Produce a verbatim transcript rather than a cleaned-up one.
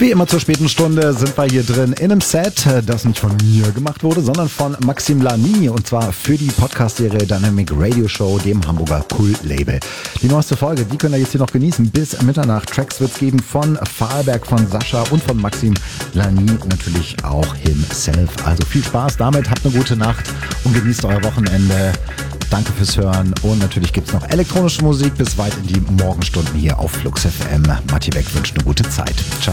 Wie immer zur späten Stunde sind wir hier drin in einem Set, das nicht von mir gemacht wurde, sondern von Maxim Lani, und zwar für die Podcast-Serie Dynamic Radio Show, dem Hamburger Kult-Label. Die neueste Folge, die könnt ihr jetzt hier noch genießen bis Mitternacht. Tracks wird's geben von Fahlberg, von Sascha und von Maxim Lani, natürlich auch himself. Also viel Spaß damit, habt eine gute Nacht und genießt euer Wochenende. Danke fürs Hören und natürlich gibt's noch elektronische Musik bis weit in die Morgenstunden hier auf Flux F M. Matti Beck wünscht eine gute Zeit. Ciao.